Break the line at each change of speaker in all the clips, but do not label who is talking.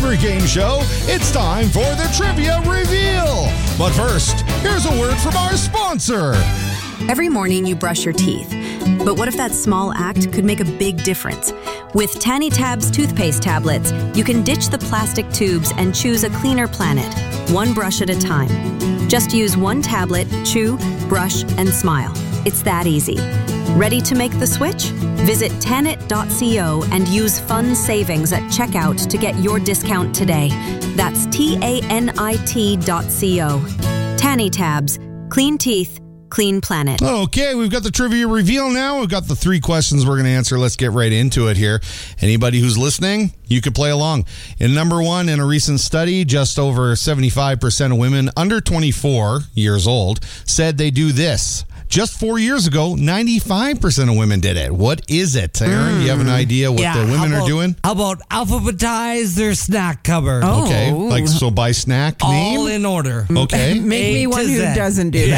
favorite game show, it's time for the Trivia Reveal. But first, here's a word from our sponsor.
Every morning you brush your teeth. But what if that small act could make a big difference? With Tanny Tabs toothpaste tablets, you can ditch the plastic tubes and choose a cleaner planet, one brush at a time. Just use one tablet, chew, brush, and smile. It's that easy. Ready to make the switch? Visit Tanit.co and use fund savings at checkout to get your discount today. That's TANIT.co. Tanny Tabs. Clean teeth. Clean planet.
Okay, we've got the Trivia Reveal now. We've got the 3 questions we're going to answer. Let's get right into it here. Anybody who's listening, you could play along. In number 1, in a recent study, just over 75% of women under 24 years old said they do this. Just 4 years ago, 95% of women did it. What is it, Aaron? Do you have an idea what the women are doing?
How about alphabetize their snack cupboard?
Okay, like so by snack name?
All in order.
Okay.
Make me one who doesn't do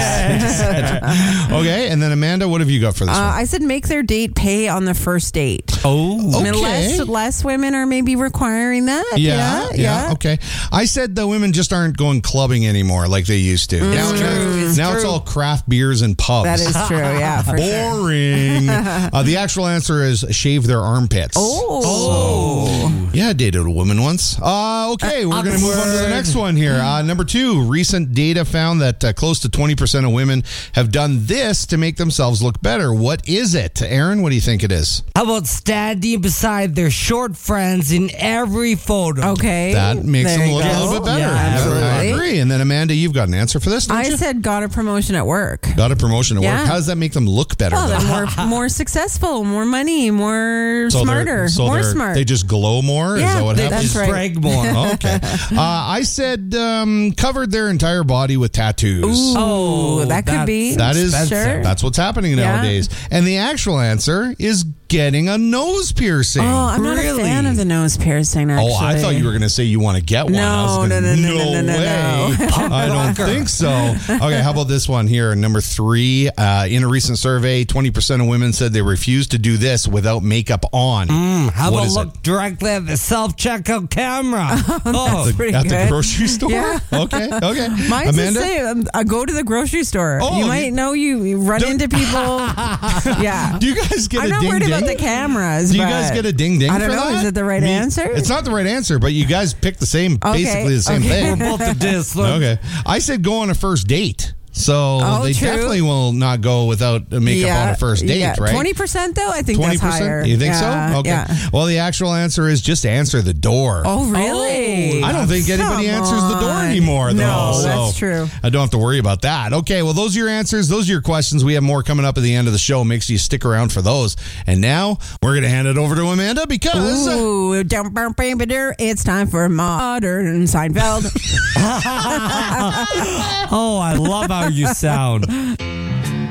that.
Okay, and then Amanda, what have you got for this one?
I said make their date pay on the first date.
Oh, okay.
Less women are maybe requiring that.
Yeah. Okay. I said the women just aren't going clubbing anymore like they used to. Now it's all craft beers and pubs.
That is true, yeah. For
boring.
Sure.
The actual answer is shave their armpits. Yeah, I dated a woman once. Okay, we're going to move on to the next one here. Number 2, recent data found that close to 20% of women have done this to make themselves look better. What is it? Aaron, what do you think it is?
How about standing beside their short friends in every photo?
Okay.
That makes them look a little bit better.
Yeah,
absolutely.
I agree. And then Amanda, you've got an answer for this, don't you?
I said got a promotion at work.
Got a promotion at work.
Yeah.
How does that make them look better?
Well,
though?
they're more successful, more money, more smarter, more smart.
They just glow more? Is that what happens?
That's right.
Brag more.
Okay. I said covered their entire body with tattoos.
Ooh, that could be.
That's what's happening nowadays. And the actual answer is getting a nose piercing.
Oh, I'm not a fan of the nose piercing, actually.
Oh, I thought you were going to say you want to get one.
No,
no way.
No.
I don't think so. Okay, how about this one here? Number 3, in a recent survey, 20% of women said they refused to do this without makeup on.
How about look directly at the self-checkout camera?
At the grocery store?
Yeah.
Okay.
Mine's
Amanda?
the same. Go to the grocery store.
Oh,
you might know you run into people. Yeah.
Do you guys get
I'm
a
not
ding
worried
ding?
about the cameras.
Do you guys get a ding ding?
I don't
for
know.
that?
Is it the right answer?
It's not the right answer, but you guys picked basically the same thing.
We're both the disc.
Okay. I said go on a first date. So they
true.
definitely will not go without makeup on a first date, right?
20% though, I think 20%? That's higher.
You think so? Okay.
Yeah.
Well, the actual answer is just answer the door.
Oh, really?
I don't think anybody answers the door anymore, though.
No, that's true.
I don't have to worry about that. Okay, well, those are your answers. Those are your questions. We have more coming up at the end of the show. Make sure you stick around for those. And now we're going to hand it over to Amanda because...
It's time for Modern Seinfeld.
Oh, I love how you sound.